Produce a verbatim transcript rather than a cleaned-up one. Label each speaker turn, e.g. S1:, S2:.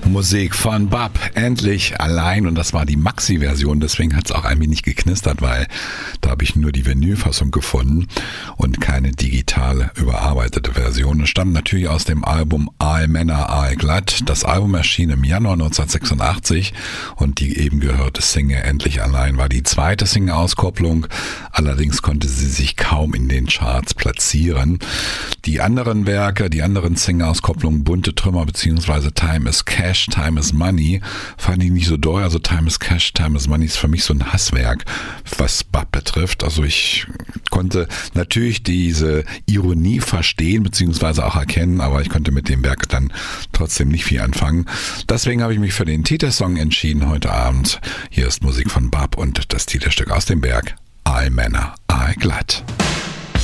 S1: Musik von Bab, endlich allein, und das war die Maxi-Version, deswegen hat es auch ein wenig geknistert, weil da habe ich nur die Vinylfassung gefunden und keine digitale überarbeitete Version. Es stammt natürlich aus dem Album Aal Männer, Aal Glatt. Das Album erschien im Januar neunzehnhundertsechsundachtzig und die eben gehörte Single Endlich allein war die zweite Single-Auskopplung, allerdings konnte sie sich kaum in den Charts platzieren. Die anderen Werke, die anderen Single-Auskopplungen, Bunte Trümmer bzw. Time is Cash, Time is Money, fand ich nicht so doll. Also Time is Cash, Time is Money ist für mich so ein Hasswerk, was Bab betrifft. Also ich konnte natürlich diese Ironie verstehen bzw. auch erkennen, aber ich konnte mit dem Werk dann trotzdem nicht viel anfangen. Deswegen habe ich mich für den Titelsong entschieden heute Abend. Hier ist Musik von Bab und das Titelstück aus dem Werk Aal Männer, Aal Glatt.